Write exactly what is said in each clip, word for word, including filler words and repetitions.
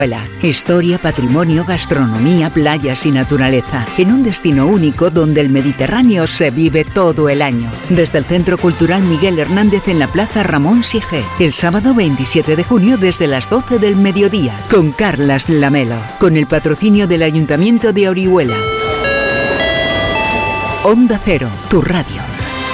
Historia, patrimonio, gastronomía, playas y naturaleza. En un destino único donde el Mediterráneo se vive todo el año. Desde el Centro Cultural Miguel Hernández en la Plaza Ramón Sigé. El sábado veintisiete de junio desde las doce del mediodía. Con Carlas Lamelo. Con el patrocinio del Ayuntamiento de Orihuela. Onda Cero, tu radio.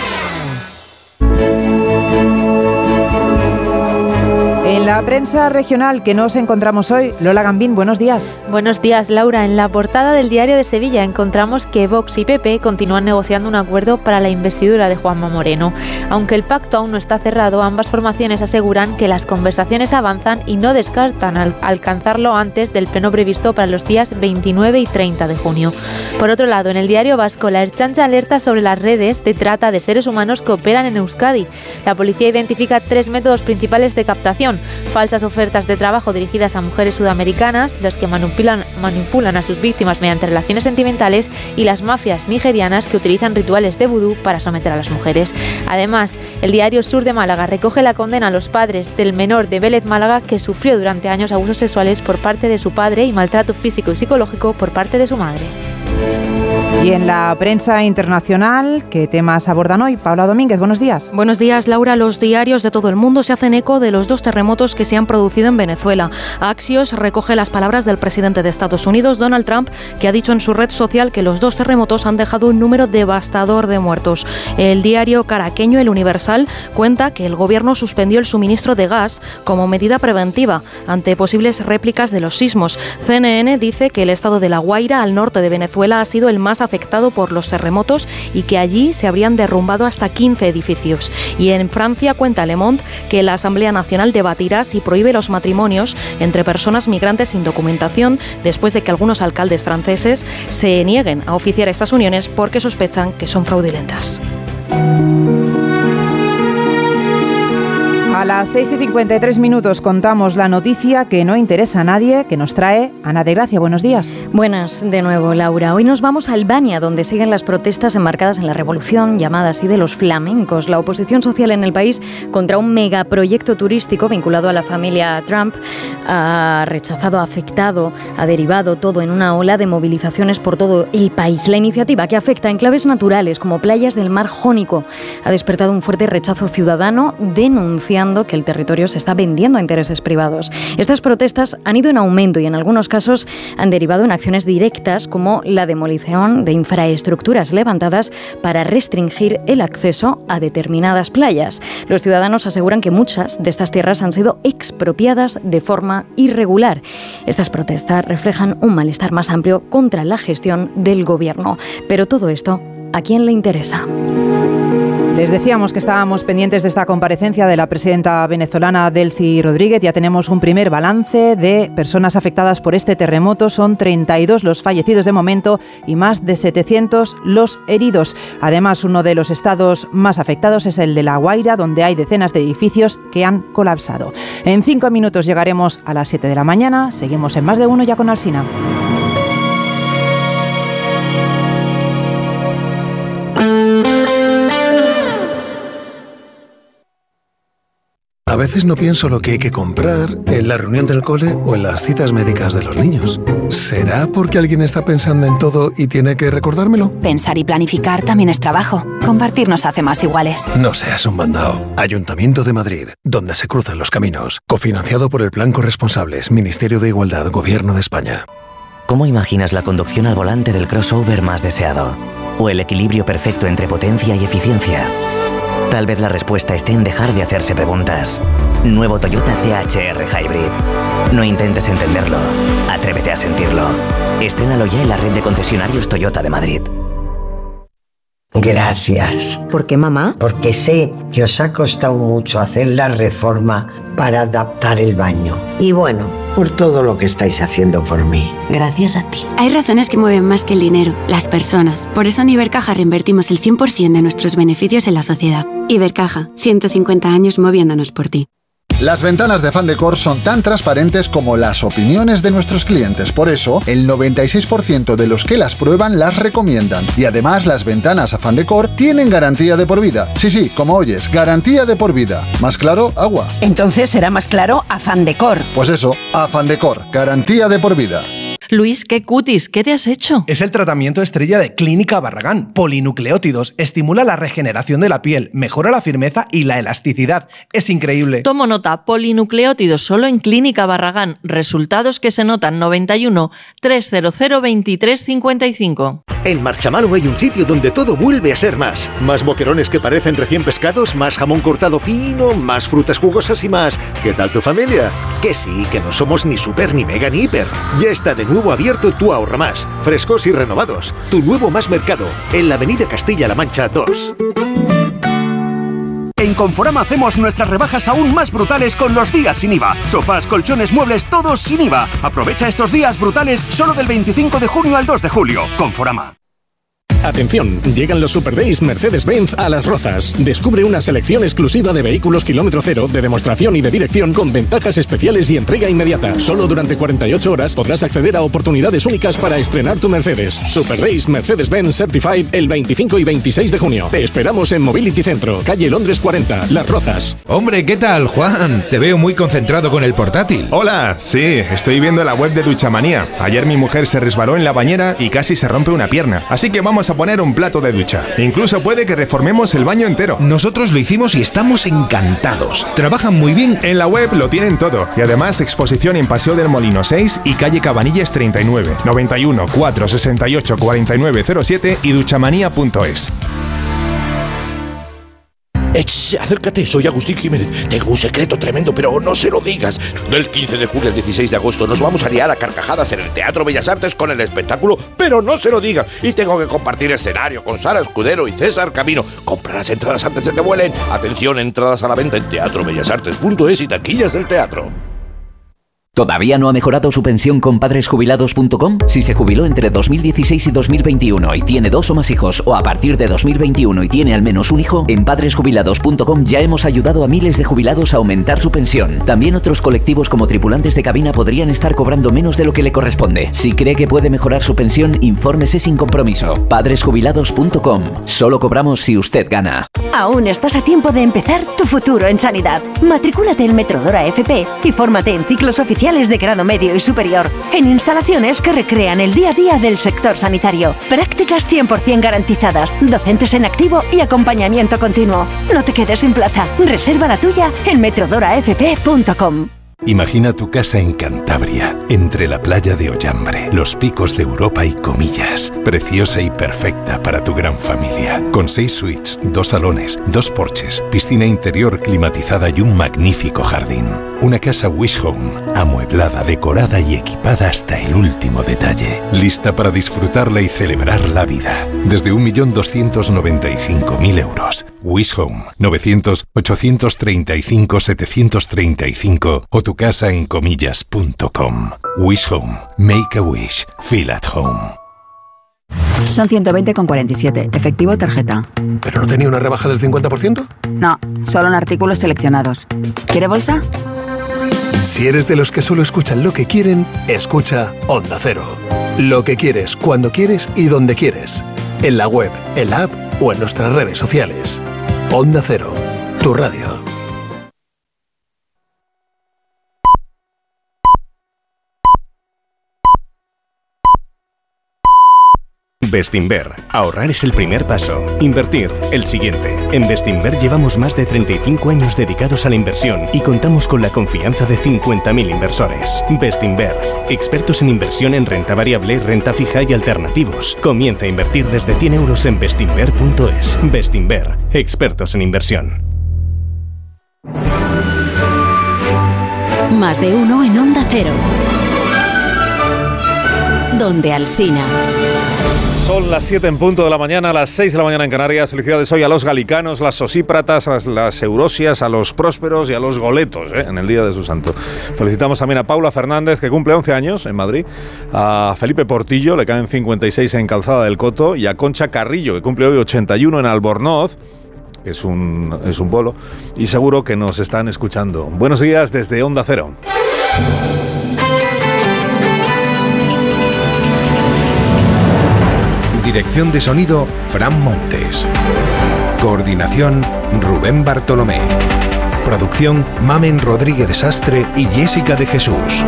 En la prensa regional que nos encontramos hoy, Lola Gambín, buenos días. Buenos días, Laura. En la portada del Diario de Sevilla encontramos que Vox y P P continúan negociando un acuerdo para la investidura de Juanma Moreno. Aunque el pacto aún no está cerrado, ambas formaciones aseguran que las conversaciones avanzan y no descartan al alcanzarlo antes del pleno previsto para los días veintinueve y treinta de junio. Por otro lado, en el Diario Vasco, la Ertzaintza alerta sobre las redes de trata de seres humanos que operan en Euskadi. La policía identifica tres métodos principales de captación: falsas ofertas de trabajo dirigidas a mujeres sudamericanas, las que manipulan, manipulan a sus víctimas mediante relaciones sentimentales, y las mafias nigerianas que utilizan rituales de vudú para someter a las mujeres. Además, el Diario Sur de Málaga recoge la condena a los padres del menor de Vélez Málaga que sufrió durante años abusos sexuales por parte de su padre y maltrato físico y psicológico por parte de su madre. Y en la prensa internacional, ¿qué temas abordan hoy? Paula Domínguez, buenos días. Buenos días, Laura. Los diarios de todo el mundo se hacen eco de los dos terremotos que se han producido en Venezuela. Axios recoge las palabras del presidente de Estados Unidos, Donald Trump, que ha dicho en su red social que los dos terremotos han dejado un número devastador de muertos. El diario caraqueño El Universal cuenta que el gobierno suspendió el suministro de gas como medida preventiva ante posibles réplicas de los sismos. C N N dice que el estado de La Guaira, al norte de Venezuela, ha sido el más afectado por los terremotos y que allí se habrían derrumbado hasta quince edificios. Y en Francia cuenta Le Monde que la Asamblea Nacional debatirá si prohíbe los matrimonios entre personas migrantes sin documentación después de que algunos alcaldes franceses se nieguen a oficiar estas uniones porque sospechan que son fraudulentas. A las seis y cincuenta y tres minutos contamos la noticia que no interesa a nadie, que nos trae Ana de Gracia. Buenos días. Buenas de nuevo, Laura. Hoy nos vamos a Albania, donde siguen las protestas enmarcadas en la revolución, llamada así de los flamencos. La oposición social en el país contra un megaproyecto turístico vinculado a la familia Trump ha rechazado, ha afectado, ha derivado todo en una ola de movilizaciones por todo el país. La iniciativa, que afecta a enclaves naturales como playas del mar Jónico, ha despertado un fuerte rechazo ciudadano, denunciando que el territorio se está vendiendo a intereses privados. Estas protestas han ido en aumento y en algunos casos han derivado en acciones directas como la demolición de infraestructuras levantadas para restringir el acceso a determinadas playas. Los ciudadanos aseguran que muchas de estas tierras han sido expropiadas de forma irregular. Estas protestas reflejan un malestar más amplio contra la gestión del gobierno. Pero todo esto, ¿a quién le interesa? Les decíamos que estábamos pendientes de esta comparecencia de la presidenta venezolana Delcy Rodríguez. Ya tenemos un primer balance de personas afectadas por este terremoto. Son treinta y dos los fallecidos de momento y más de setecientos los heridos. Además, uno de los estados más afectados es el de La Guaira, donde hay decenas de edificios que han colapsado. En cinco minutos llegaremos a las siete de la mañana. Seguimos en Más de Uno ya con Alsina. A veces no pienso lo que hay que comprar en la reunión del cole o en las citas médicas de los niños. ¿Será porque alguien está pensando en todo y tiene que recordármelo? Pensar y planificar también es trabajo. Compartir nos hace más iguales. No seas un mandao. Ayuntamiento de Madrid, donde se cruzan los caminos. Cofinanciado por el Plan Corresponsables, Ministerio de Igualdad, Gobierno de España. ¿Cómo imaginas la conducción al volante del crossover más deseado? ¿O el equilibrio perfecto entre potencia y eficiencia? Tal vez la respuesta esté en dejar de hacerse preguntas. Nuevo Toyota C H R Hybrid. No intentes entenderlo. Atrévete a sentirlo. Estrénalo ya en la red de concesionarios Toyota de Madrid. Gracias. ¿Por qué, mamá? Porque sé que os ha costado mucho hacer la reforma para adaptar el baño. Y bueno, por todo lo que estáis haciendo por mí. Gracias a ti. Hay razones que mueven más que el dinero, las personas. Por eso en Ibercaja reinvertimos el cien por ciento de nuestros beneficios en la sociedad. Ibercaja, ciento cincuenta años moviéndonos por ti. Las ventanas de Afan Decor son tan transparentes como las opiniones de nuestros clientes. Por eso, el noventa y seis por ciento de los que las prueban las recomiendan. Y además, las ventanas Afan Decor tienen garantía de por vida. Sí, sí, como oyes, garantía de por vida. ¿Más claro? Agua. Entonces será más claro Afan Decor. Pues eso, Afan Decor, garantía de por vida. Luis, qué cutis, ¿qué te has hecho? Es el tratamiento estrella de Clínica Barragán. Polinucleótidos, estimula la regeneración de la piel, mejora la firmeza y la elasticidad. Es increíble. Tomo nota, polinucleótidos solo en Clínica Barragán. Resultados que se notan noventa y uno, trescientos veintitrés cincuenta y cinco. En Marchamalo hay un sitio donde todo vuelve a ser más. Más boquerones que parecen recién pescados, más jamón cortado fino, más frutas jugosas y más. ¿Qué tal tu familia? Que sí, que no somos ni super ni mega ni hiper. Ya está de nuevo abierto tu Ahorra Más. Frescos y renovados. Tu nuevo Más Mercado, en la avenida Castilla-La Mancha dos. En Conforama hacemos nuestras rebajas aún más brutales con los días sin I V A. Sofás, colchones, muebles, todos sin I V A. Aprovecha estos días brutales solo del veinticinco de junio al dos de julio. Conforama. Atención, llegan los Super Days Mercedes-Benz a Las Rozas. Descubre una selección exclusiva de vehículos kilómetro cero, de demostración y de dirección con ventajas especiales y entrega inmediata. Solo durante cuarenta y ocho horas podrás acceder a oportunidades únicas para estrenar tu Mercedes. Super Days Mercedes-Benz Certified el veinticinco y veintiséis de junio. Te esperamos en Mobility Centro, calle Londres cuarenta, Las Rozas. Hombre, ¿qué tal, Juan? Te veo muy concentrado con el portátil. Hola, sí, estoy viendo la web de Duchamanía. Ayer mi mujer se resbaló en la bañera y casi se rompe una pierna. Así que vamos a poner un plato de ducha. Incluso puede que reformemos el baño entero. Nosotros lo hicimos y estamos encantados. Trabajan muy bien. En la web lo tienen todo. Y además exposición en Paseo del Molino seis y calle Cabanillas treinta y nueve, noventa y uno, cuatrocientos sesenta y ocho, cuarenta y nueve cero siete y duchamanía punto es. Ech, acércate, soy Agustín Jiménez. Tengo un secreto tremendo, pero no se lo digas. Del quince de julio al dieciséis de agosto nos vamos a liar a carcajadas en el Teatro Bellas Artes con el espectáculo, pero no se lo digas. Y tengo que compartir escenario con Sara Escudero y César Camino. Compra las entradas antes de que vuelen. Atención, entradas a la venta en teatro bellas artes punto es y taquillas del teatro. ¿Todavía no ha mejorado su pensión con padres jubilados punto com? Si se jubiló entre dos mil dieciséis y dos mil veintiuno y tiene dos o más hijos, o a partir de dos mil veintiuno y tiene al menos un hijo, en padres jubilados punto com ya hemos ayudado a miles de jubilados a aumentar su pensión. También otros colectivos como tripulantes de cabina podrían estar cobrando menos de lo que le corresponde. Si cree que puede mejorar su pensión, infórmese sin compromiso. padres jubilados punto com. Solo cobramos si usted gana. Aún estás a tiempo de empezar tu futuro en sanidad. Matricúlate en Metrodora F P y fórmate en ciclos oficiales de grado medio y superior, en instalaciones que recrean el día a día del sector sanitario. Prácticas cien por ciento garantizadas, docentes en activo y acompañamiento continuo. No te quedes sin plaza. Reserva la tuya en metrodora f p punto com. Imagina tu casa en Cantabria, entre la playa de Ollambre, los picos de Europa y Comillas. Preciosa y perfecta para tu gran familia. Con seis suites, dos salones, dos porches, piscina interior climatizada y un magnífico jardín. Una casa Wish Home, amueblada, decorada y equipada hasta el último detalle. Lista para disfrutarla y celebrar la vida. Desde un millón doscientos noventa y cinco mil euros. Wish Home, novecientos, ochocientos treinta y cinco, setecientos treinta y cinco o tu casa en comillas punto com. Wish Home. Make a wish. Feel at home. Son ciento veinte con cuarenta y siete. Efectivo tarjeta. ¿Pero no tenía una rebaja del cincuenta por ciento? No, solo en artículos seleccionados. ¿Quiere bolsa? Si eres de los que solo escuchan lo que quieren, escucha Onda Cero. Lo que quieres, cuando quieres y donde quieres. En la web, en la app o en nuestras redes sociales. Onda Cero, tu radio. Bestinver. Ahorrar es el primer paso. Invertir, el siguiente. En Bestinver llevamos más de treinta y cinco años dedicados a la inversión y contamos con la confianza de cincuenta mil inversores. Bestinver. Expertos en inversión en renta variable, renta fija y alternativos. Comienza a invertir desde cien euros en bestinver punto es. Bestinver. Expertos en inversión. Más de uno en Onda Cero. Donde Alsina. Son las siete en punto de la mañana, las seis de la mañana en Canarias. Felicidades hoy a los galicanos, las sosípratas, las, las eurosias, a los prósperos y a los goletos, ¿eh? En el día de su santo. Felicitamos también a Paula Fernández, que cumple once años en Madrid, a Felipe Portillo, le caen cincuenta y seis en Calzada del Coto, y a Concha Carrillo, que cumple hoy ochenta y uno en Albornoz. que es un, es un pueblo, y seguro que nos están escuchando. Buenos días desde Onda Cero. Dirección de sonido, Fran Montes. Coordinación, Rubén Bartolomé. Producción, Mamen Rodríguez Sastre y Jessica de Jesús.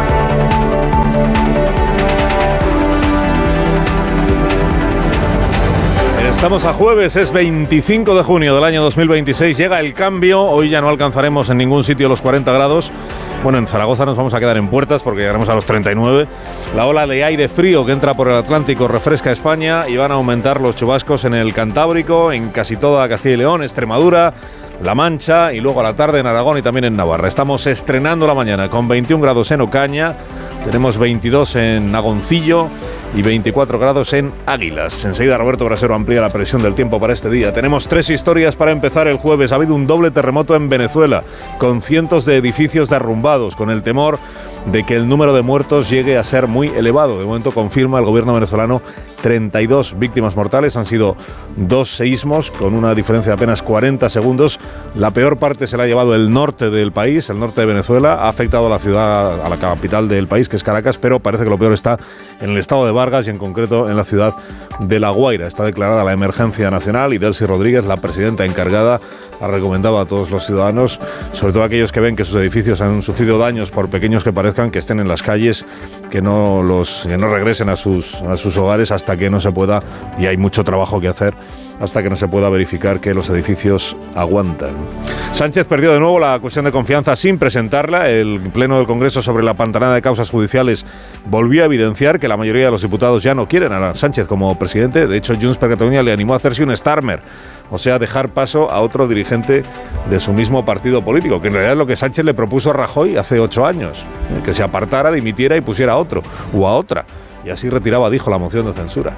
Estamos a jueves, es veinticinco de junio del año dos mil veintiséis, llega el cambio, hoy ya no alcanzaremos en ningún sitio los cuarenta grados, bueno, en Zaragoza nos vamos a quedar en puertas porque llegaremos a los treinta y nueve, la ola de aire frío que entra por el Atlántico refresca España y van a aumentar los chubascos en el Cantábrico, en casi toda Castilla y León, Extremadura, La Mancha y luego a la tarde en Aragón y también en Navarra. Estamos estrenando la mañana con veintiún grados en Ocaña, tenemos veintidós en Nagoncillo y veinticuatro grados en Águilas. Enseguida Roberto Brasero amplía la previsión del tiempo para este día. Tenemos tres historias para empezar el jueves. Ha habido un doble terremoto en Venezuela, con cientos de edificios derrumbados, con el temor de que el número de muertos llegue a ser muy elevado. De momento confirma el gobierno venezolano treinta y dos víctimas mortales. Han sido dos seísmos con una diferencia de apenas cuarenta segundos. La peor parte se la ha llevado el norte del país, el norte de Venezuela. Ha afectado a la ciudad, a la capital del país, que es Caracas, pero parece que lo peor está en el estado de Vargas y en concreto en la ciudad de La Guaira. Está declarada la emergencia nacional y Delcy Rodríguez, la presidenta encargada, ha recomendado a todos los ciudadanos, sobre todo aquellos que ven que sus edificios han sufrido daños, por pequeños que parezcan, que estén en las calles, que no los que no regresen a sus, a sus hogares hasta que no se pueda, y hay mucho trabajo que hacer, hasta que no se pueda verificar que los edificios aguantan. Sánchez perdió de nuevo la cuestión de confianza sin presentarla. El Pleno del Congreso sobre la pantanada de causas judiciales volvió a evidenciar que la mayoría de los diputados ya no quieren a Sánchez como presidente. De hecho, Junts per Catalunya le animó a hacerse un Starmer, o sea, dejar paso a otro dirigente de su mismo partido político, que en realidad es lo que Sánchez le propuso a Rajoy hace ocho años, ¿eh? Que se apartara, dimitiera y pusiera a otro o a otra. Y así retiraba, dijo, la moción de censura.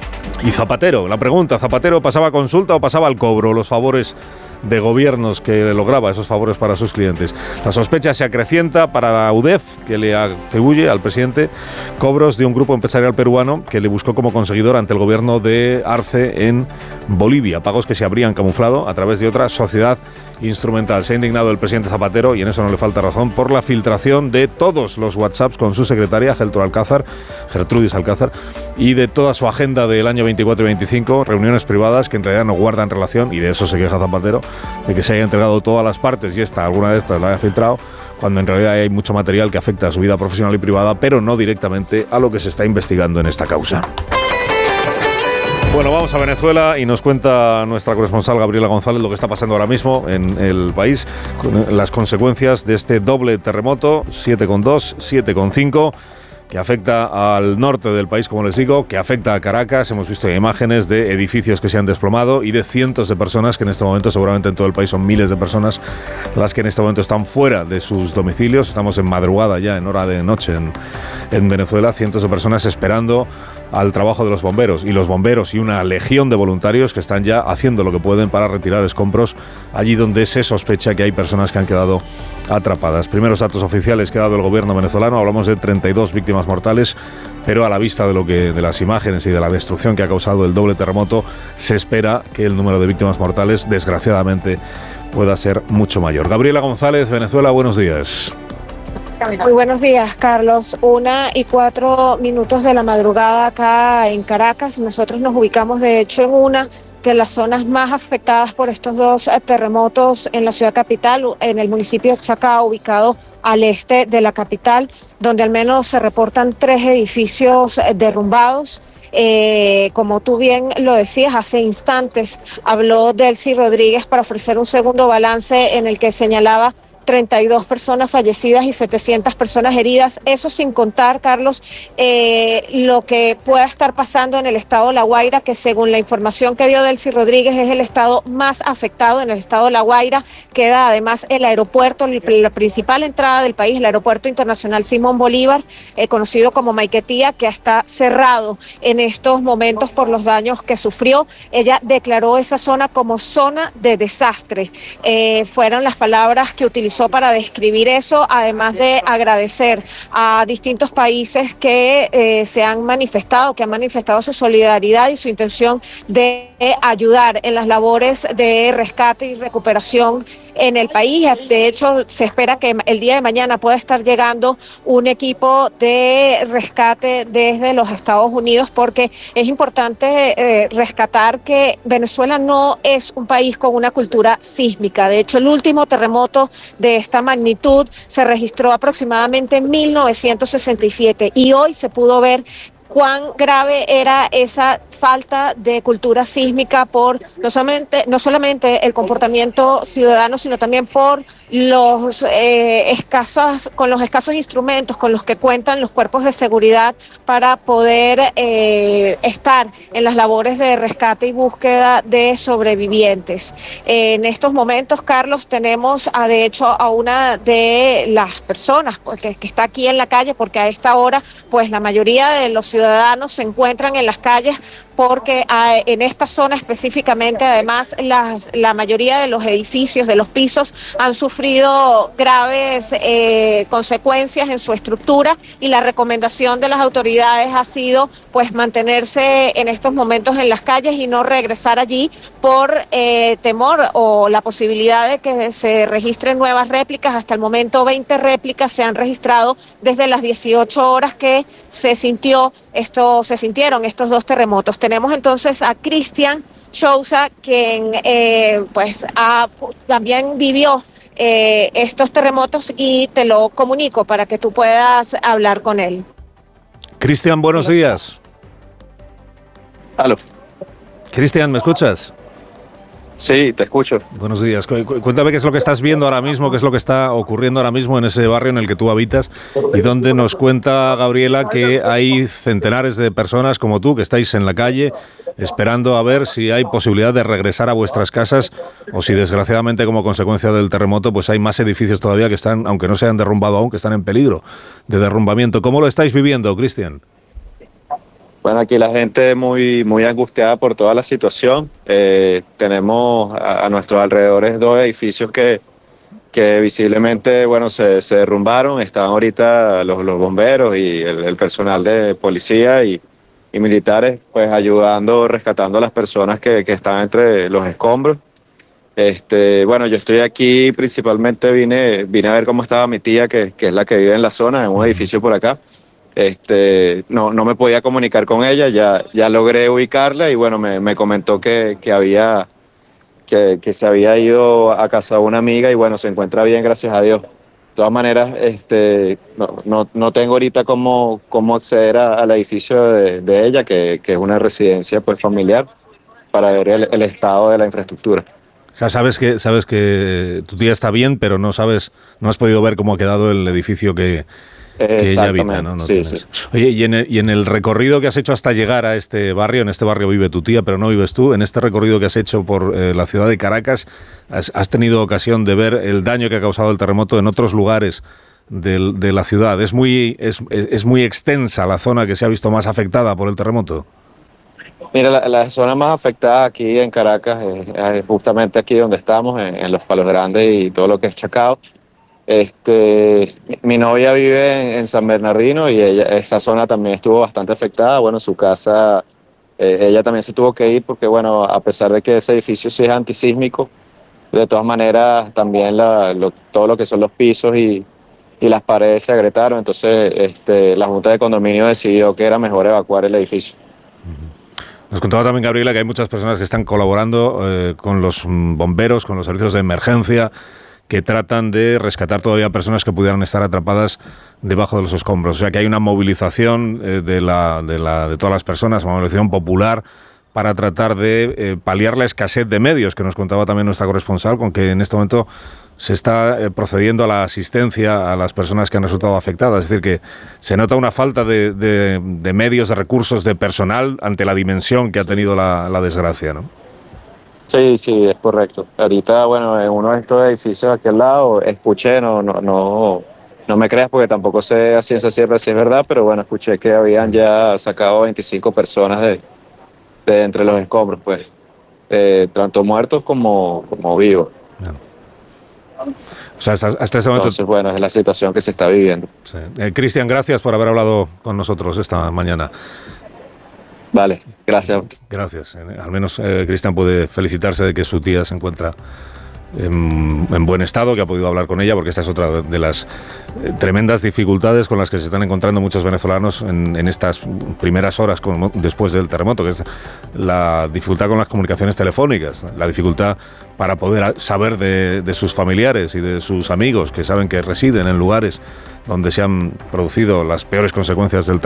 Y Zapatero, la pregunta, ¿Zapatero pasaba consulta o pasaba al cobro los favores de gobiernos que lograba, esos favores para sus clientes? La sospecha se acrecienta para la U D E F, que le atribuye al presidente cobros de un grupo empresarial peruano que le buscó como conseguidor ante el gobierno de Arce en Bolivia, pagos que se habrían camuflado a través de otra sociedad instrumental. Se ha indignado el presidente Zapatero, y en eso no le falta razón, por la filtración de todos los WhatsApps con su secretaria, Geltrude Alcázar, Gertrudis Alcázar, y de toda su agenda del año veinticuatro y veinticinco, reuniones privadas que en realidad no guardan relación, y de eso se queja Zapatero, de que se haya entregado todas las partes y esta, alguna de estas la haya filtrado, cuando en realidad hay mucho material que afecta a su vida profesional y privada, pero no directamente a lo que se está investigando en esta causa. Bueno, vamos a Venezuela y nos cuenta nuestra corresponsal Gabriela González lo que está pasando ahora mismo en el país, con las consecuencias de este doble terremoto, siete coma dos, siete coma cinco, que afecta al norte del país, como les digo, que afecta a Caracas. Hemos visto imágenes de edificios que se han desplomado y de cientos de personas que en este momento, seguramente en todo el país son miles de personas las que en este momento están fuera de sus domicilios. Estamos en madrugada ya, en hora de noche en, en Venezuela, cientos de personas esperando al trabajo de los bomberos, y los bomberos y una legión de voluntarios que están ya haciendo lo que pueden para retirar escombros allí donde se sospecha que hay personas que han quedado atrapadas. Primeros datos oficiales que ha dado el gobierno venezolano, hablamos de treinta y dos víctimas mortales, pero a la vista de lo que de las imágenes y de la destrucción que ha causado el doble terremoto, se espera que el número de víctimas mortales, desgraciadamente, pueda ser mucho mayor. Gabriela González, Venezuela, buenos días. Muy buenos días, Carlos. Una y cuatro minutos de la madrugada acá en Caracas. Nosotros nos ubicamos, de hecho, en una de las zonas más afectadas por estos dos terremotos en la ciudad capital, en el municipio de Chacao, ubicado al este de la capital, donde al menos se reportan tres edificios derrumbados. Eh, como tú bien lo decías, hace instantes habló Delcy Rodríguez para ofrecer un segundo balance en el que señalaba treinta y dos personas fallecidas y setecientas personas heridas. Eso sin contar, Carlos, eh, lo que pueda estar pasando en el estado de La Guaira, que según la información que dio Delcy Rodríguez es el estado más afectado. En el estado de La Guaira queda además el aeropuerto, la principal entrada del país, el aeropuerto internacional Simón Bolívar, eh, conocido como Maiquetía, que está cerrado en estos momentos por los daños que sufrió. Ella declaró esa zona como zona de desastre. Eh, fueron las palabras que utilizó utilizó para describir eso, además de agradecer a distintos países que eh, se han manifestado, que han manifestado su solidaridad y su intención de ayudar en las labores de rescate y recuperación en el país. De hecho, se espera que el día de mañana pueda estar llegando un equipo de rescate desde los Estados Unidos, porque es importante eh, rescatar que Venezuela no es un país con una cultura sísmica. De hecho, el último terremoto de esta magnitud se registró aproximadamente en mil novecientos sesenta y siete y hoy se pudo ver cuán grave era esa falta de cultura sísmica por no solamente, no solamente el comportamiento ciudadano, sino también por los eh, escasos, con los escasos instrumentos con los que cuentan los cuerpos de seguridad para poder eh, estar en las labores de rescate y búsqueda de sobrevivientes. Eh, en estos momentos, Carlos, tenemos a, de hecho a una de las personas pues, que, que está aquí en la calle, porque a esta hora pues la mayoría de los ciudadanos se encuentran en las calles porque a, en esta zona específicamente, además, las, la mayoría de los edificios, de los pisos, han sufrido graves eh, consecuencias en su estructura y la recomendación de las autoridades ha sido pues mantenerse en estos momentos en las calles y no regresar allí por eh, temor o la posibilidad de que se registren nuevas réplicas. Hasta el momento veinte réplicas se han registrado desde las dieciocho horas que se sintió esto, se sintieron estos dos terremotos. Tenemos entonces a Cristian Sousa, quien eh, pues ha, también vivió eh, estos terremotos y te lo comunico para que tú puedas hablar con él. Cristian, buenos días. Aló. Cristian, ¿me escuchas? Sí, te escucho. Buenos días. Cuéntame qué es lo que estás viendo ahora mismo, qué es lo que está ocurriendo ahora mismo en ese barrio en el que tú habitas y donde nos cuenta Gabriela que hay centenares de personas como tú que estáis en la calle esperando a ver si hay posibilidad de regresar a vuestras casas o si desgraciadamente como consecuencia del terremoto pues hay más edificios todavía que están, aunque no se han derrumbado aún, que están en peligro de derrumbamiento. ¿Cómo lo estáis viviendo, Cristian? Bueno, aquí la gente muy muy angustiada por toda la situación. Eh, tenemos a, a nuestros alrededores dos edificios que, que visiblemente bueno se, se derrumbaron. Están ahorita los, los bomberos y el, el personal de policía y, y militares pues ayudando, rescatando a las personas que, que están entre los escombros. Este, bueno, yo estoy aquí principalmente, vine, vine a ver cómo estaba mi tía, que, que es la que vive en la zona, en un edificio por acá. Este, no, no me podía comunicar con ella, ya, ya logré ubicarla y bueno, me, me comentó que, que había que, que se había ido a casa de una amiga y bueno, se encuentra bien, gracias a Dios. De todas maneras, este, no, no, no tengo ahorita cómo, cómo acceder a, al edificio de, de ella, que, que es una residencia pues familiar, para ver el, el estado de la infraestructura. O sea, sabes que, sabes que tu tía está bien, pero no sabes, no has podido ver cómo ha quedado el edificio que... que ella habita, ¿no? No sí, sí. Oye, y en, el, y en el recorrido que has hecho hasta llegar a este barrio, en este barrio vive tu tía, pero no vives tú, en este recorrido que has hecho por eh, la ciudad de Caracas, has, has tenido ocasión de ver el daño que ha causado el terremoto en otros lugares de, de la ciudad. ¿Es muy, es, es muy extensa la zona que se ha visto más afectada por el terremoto? Mira, la, la zona más afectada aquí en Caracas es, es justamente aquí donde estamos, en, en Los Palos Grandes y todo lo que es Chacao. Este, mi novia vive en, en San Bernardino y ella, esa zona también estuvo bastante afectada. Bueno, su casa, eh, ella también se tuvo que ir porque, bueno, a pesar de que ese edificio sí es antisísmico, de todas maneras también la, lo, todo lo que son los pisos y, y las paredes se agrietaron. Entonces, este, la Junta de Condominio decidió que era mejor evacuar el edificio. Nos contaba también Gabriela que hay muchas personas que están colaborando eh, con los bomberos, con los servicios de emergencia, que tratan de rescatar todavía personas que pudieran estar atrapadas debajo de los escombros. O sea que hay una movilización eh, de, la, de, la, de todas las personas, una movilización popular para tratar de eh, paliar la escasez de medios, que nos contaba también nuestra corresponsal, con que en este momento se está eh, procediendo a la asistencia a las personas que han resultado afectadas. Es decir, que se nota una falta de, de, de medios, de recursos, de personal ante la dimensión que ha tenido la, la desgracia, ¿no? Sí, sí, es correcto. Ahorita, bueno, en uno de estos edificios aquí al lado, escuché, no, no, no, no me creas porque tampoco sé a ciencia cierta si es verdad, pero bueno, escuché que habían ya sacado veinticinco personas de, de entre los escombros, pues, eh, tanto muertos como, como vivos. O sea, hasta, hasta ese momento... Entonces, bueno, es la situación que se está viviendo. Sí. Eh, Cristian, gracias por haber hablado con nosotros esta mañana. Vale, gracias. Gracias. Eh, al menos eh, Cristian puede felicitarse de que su tía se encuentra en, en buen estado, que ha podido hablar con ella, porque esta es otra de las eh, tremendas dificultades con las que se están encontrando muchos venezolanos en, en estas primeras horas con, después del terremoto, que es la dificultad con las comunicaciones telefónicas, la dificultad para poder saber de, de sus familiares y de sus amigos que saben que residen en lugares donde se han producido las peores consecuencias del terremoto.